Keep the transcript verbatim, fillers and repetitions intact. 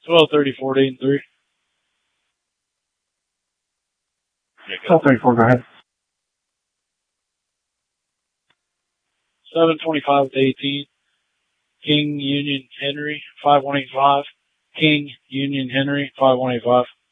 twelve thirty, fourteen, three. twelve thirty-four, go ahead. seven twenty-five with eighteen. King Union Henry, five one eight five. King Union Henry, five one eight five.